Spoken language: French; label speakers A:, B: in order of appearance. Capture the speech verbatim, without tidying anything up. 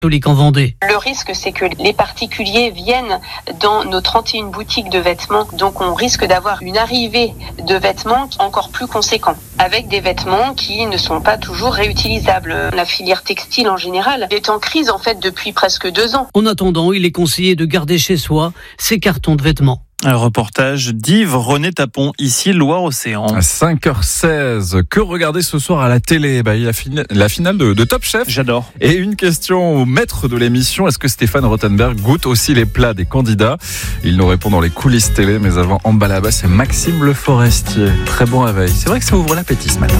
A: catholique en Vendée.
B: Le risque, c'est que les particuliers viennent dans nos trente et une boutiques de vêtements. Donc, on risque d'avoir une arrivée de vêtements encore plus conséquents, avec des vêtements qui ne sont pas toujours réutilisables. La filière textile, en général, est en crise, en fait, depuis presque deux ans.
A: En attendant, il est conseillé de garder chez soi ces cartons de vêtements.
C: Un reportage d'Yves René Tapon, ici Loire-Océan.
D: À cinq heures seize, que regarder ce soir à la télé? Bah, il y a la, fin- la finale de, de Top Chef.
C: J'adore.
D: Et une question au maître de l'émission, est-ce que Stéphane Rothenberg goûte aussi les plats des candidats? Il nous répond dans les coulisses télé, mais avant, en bas là-bas, c'est Maxime Le Forestier. Très bon réveil. C'est vrai que ça ouvre l'appétit ce matin.